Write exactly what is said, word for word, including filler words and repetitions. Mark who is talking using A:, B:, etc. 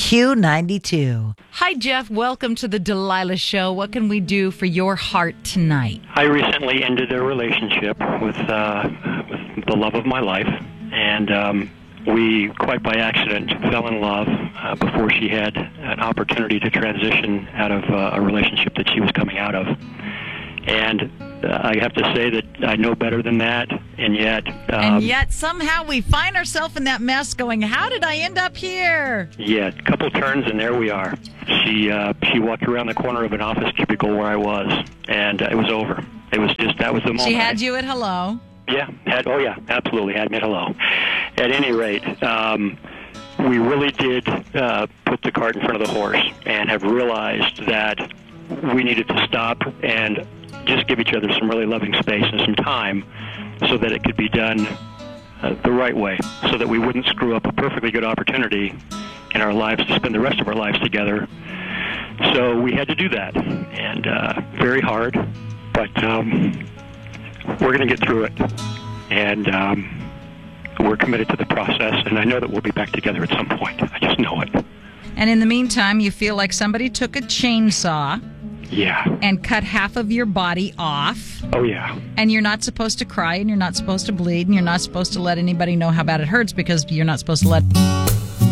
A: Q ninety-two.
B: Hi, Jeff. Welcome to the Delilah Show. What can we do for your heart tonight?
C: I recently ended a relationship with, uh, with the love of my life, and um, we, quite by accident, fell in love uh, before she had an opportunity to transition out of uh, a relationship that she was coming out of. And uh, I have to say that I know better than that, and yet... Um,
B: and yet, somehow, we find ourselves in that mess going, how did I end up here?
C: Yeah, a couple turns, and there we are. She uh, she walked around the corner of an office cubicle where I was, and uh, it was over. It was just, that was the moment.
B: She had you at hello?
C: Yeah, had, oh yeah, absolutely, had me at hello. At any rate, um, we really did uh, put the cart in front of the horse and have realized that we needed to stop and just give each other some really loving space and some time so that it could be done uh, the right way, so that we wouldn't screw up a perfectly good opportunity in our lives to spend the rest of our lives together. So we had to do that, and uh, very hard, but um, we're going to get through it, and um, we're committed to the process, and I know that we'll be back together at some point. I just know it.
B: And in the meantime, you feel like somebody took a chainsaw
C: Yeah.
B: and cut half of your body off.
C: Oh, yeah.
B: And you're not supposed to cry, and you're not supposed to bleed, and you're not supposed to let anybody know how bad it hurts because you're not supposed to let...